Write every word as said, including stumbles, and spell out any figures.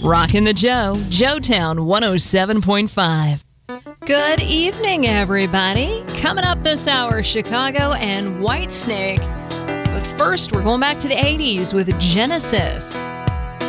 Rockin' the Joe, Joetown one oh seven point five. Good evening, everybody. Coming up this hour, Chicago and Whitesnake. But first, we're going back to the eighties with Genesis.